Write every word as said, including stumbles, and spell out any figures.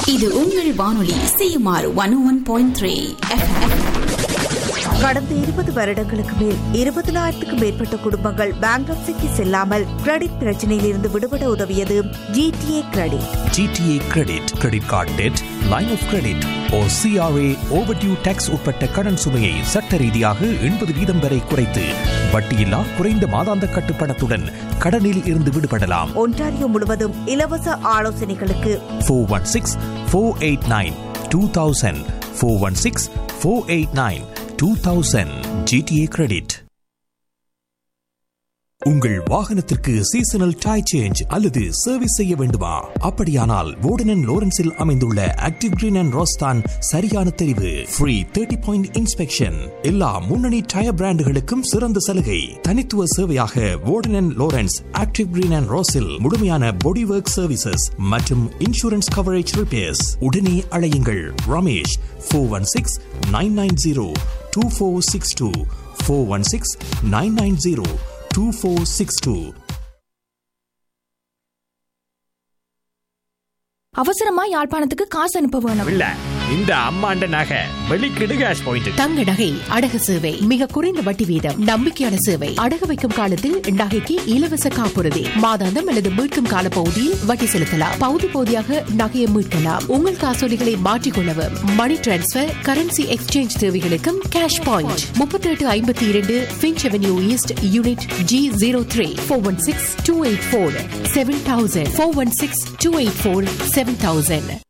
இது உங்கள் வானொலி CMR one one point three. கடந்த இருபது வருடங்களுக்கு மேல் இருபதினாயிரத்துக்கும் மேற்பட்ட குடும்பங்கள் பேங்க்ரப்சிக்கு செல்லாமல் கிரெடிட் பிரச்சனையில் இருந்து விடுபட உதவியது GTA credit. GTA credit credit card dead, line of credit O CRA overdue tax உட்பட்ட கடன் சுமையை சட்ட ரீதியாக எண்பது வீதம் வரை குறைத்து வட்டியில்லா குறைந்த மாதாந்த கட்டுப்பணத்துடன் கடனில் இருந்து விடுபடலாம். ஒன்டாரியோ முழுவதும் இலவச ஆலோசனைகளுக்கு four one six four eight nine two thousand four one six four eight nine two thousand. GTA credit. உங்கள் வாகனத்திற்கு சீசனல் டயர் சேஞ்ச் அல்லது சர்வீஸ் செய்ய வேண்டுமா? அப்படியானால் வோர்டன் அண்ட் லோரன்ஸில் அமைந்துள்ள ஆக்டிவ் கிரீன் அண்ட் ரோஸ்தான் சரியான தெரிவு. ஃப்ரீ தேர்ட்டி பாயிண்ட் இன்ஸ்பெக்ஷன், எல்லா முன்னணி டயர் பிராண்டுகளுக்கும் சிறந்த சலுகை. தனித்துவ சேவையாக வோர்டன் and Lawrence active green and ரோஸில் முழுமையான பாடி ஒர்க் சர்வீசஸ் மற்றும் இன்சூரன்ஸ் கவரேஜ் ரிப்பேர்ஸ். உடனே அழையுங்கள் Ramesh four one six nine nine zero two four six two four one six nine nine zero two four six two. அவசரமா யாழ்ப்பாணத்துக்கு காசு அனுப்ப வேணும். இல்ல, இந்த அம்மாண்ட நகை வெளிக்கிடு கேஷ் பாயிண்ட். தங்க நகை அடகு சேவை மிக குறைந்த வட்டி வீதம், நம்பிக்கையான சேவை. அடகு வைக்கும் காலத்தில் நகைக்கு இலவச காப்புறுதி, மாதாந்தம் அல்லது மீட்கும் கால பகுதியில் வட்டி செலுத்தலாம். பகுதி பகுதியாக நகையை மீட்கலாம். உங்கள் காசோலிகளை மாற்றிக்கொள்ளவும், மணி டிரான்ஸ்பர், கரன்சி எக்ஸ்சேஞ்ச் தேவைகளுக்கும் கேஷ் பாயிண்ட். முப்பத்தி எட்டு ஐம்பத்தி இரண்டு pinch avenue east unit G zero three four one six two eight four seven thousand four one six two eight four seven thousand.